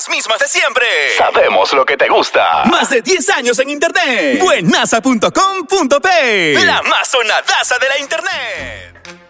las mismas de siempre. Sabemos lo que te gusta. Más de 10 años en internet. Buenaza.com.p. La más sonadaza de la internet.